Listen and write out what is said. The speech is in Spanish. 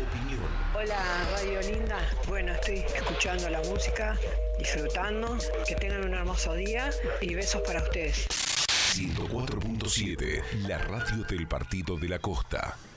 opinión. Hola, Radio Linda. Bueno, estoy escuchando la música, disfrutando. Que tengan un hermoso día y besos para ustedes. 104.7, la radio del Partido de la Costa.